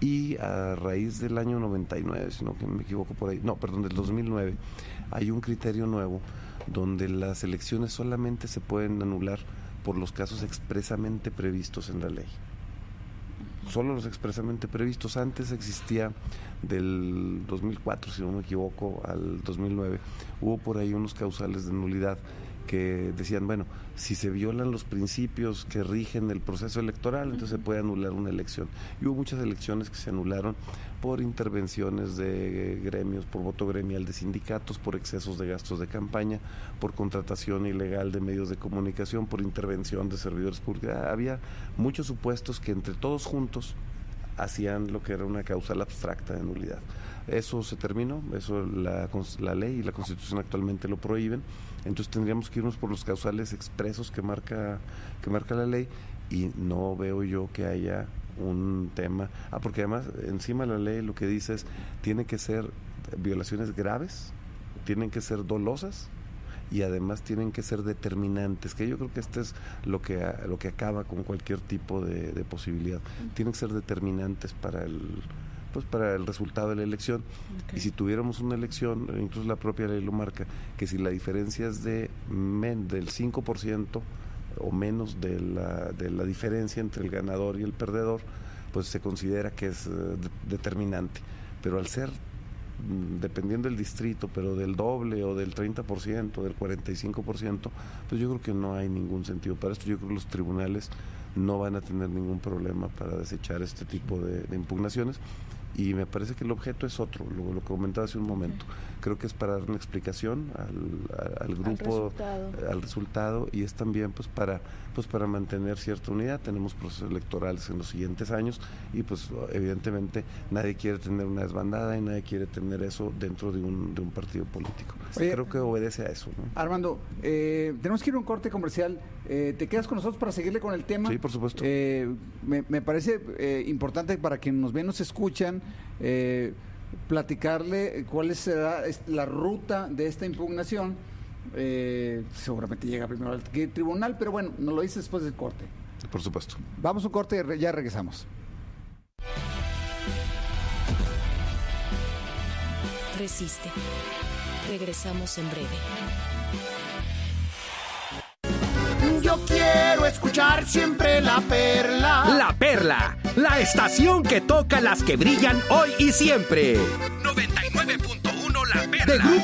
y a raíz del año 99, si no que me equivoco por ahí, no, perdón, del 2009, hay un criterio nuevo donde las elecciones solamente se pueden anular por los casos expresamente previstos en la ley. Solo los expresamente previstos. Antes existía del 2004, si no me equivoco, al 2009, hubo por ahí unos causales de nulidad que decían, bueno, si se violan los principios que rigen el proceso electoral, entonces se puede anular una elección. Y hubo muchas elecciones que se anularon por intervenciones de gremios, por voto gremial de sindicatos, por excesos de gastos de campaña, por contratación ilegal de medios de comunicación, por intervención de servidores públicos. Había muchos supuestos que entre todos juntos hacían lo que era una causal abstracta de nulidad. Eso se terminó, eso la ley y la Constitución actualmente lo prohíben, entonces tendríamos que irnos por los causales expresos que marca la ley, y no veo yo que haya un tema, porque además encima de la ley lo que dice es, tiene que ser violaciones graves, tienen que ser dolosas y además tienen que ser determinantes, que yo creo que este es lo que acaba con cualquier tipo de posibilidad. Tienen que ser determinantes para el resultado de la elección. Okay. Y si tuviéramos una elección, incluso la propia ley lo marca, que si la diferencia es del 5% o menos de la diferencia entre el ganador y el perdedor, pues se considera que es determinante. Pero al ser, dependiendo del distrito, pero del doble o del 30%, del 45%, pues yo creo que no hay ningún sentido para esto. Yo creo que los tribunales no van a tener ningún problema para desechar este tipo de impugnaciones. Y me parece que el objeto es otro, lo comentaba hace un momento. Creo que es para dar una explicación al grupo, al resultado, y es también para mantener cierta unidad. Tenemos procesos electorales en los siguientes años y pues evidentemente nadie quiere tener una desbandada y nadie quiere tener eso dentro de un partido político. Oye, creo que obedece a eso, ¿no? Armando, tenemos que ir a un corte comercial. ¿Te quedas con nosotros para seguirle con el tema? Sí, por supuesto. Me parece importante para quienes nos ven, nos escuchan, platicarle cuál será la ruta de esta impugnación. Seguramente llega primero al tribunal, pero bueno, nos lo dice después del corte. Por supuesto. Vamos a un corte y ya regresamos. Resiste. Regresamos en breve. Yo quiero escuchar siempre La Perla. La Perla, la estación que toca las que brillan hoy y siempre. 99.1 La Perla. De Grupo